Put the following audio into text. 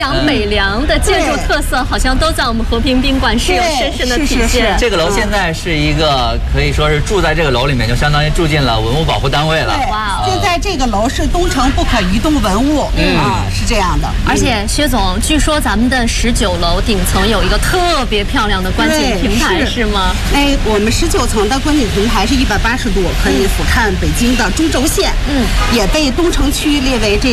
北凉的建筑特色好像都在我们和平宾馆是有深深的体现。 这个楼现在是一个可以说是住在这个楼里面，就相当于住进了文物保护单位了。 哇，现在这个楼是东城不可移动文物，是这样的。 而且薛总，据说咱们的19楼顶层有一个特别漂亮的观景平台，是吗？ 哎，我们19层的观景平台是180度，可以俯瞰北京的中轴线，也被东城区列为这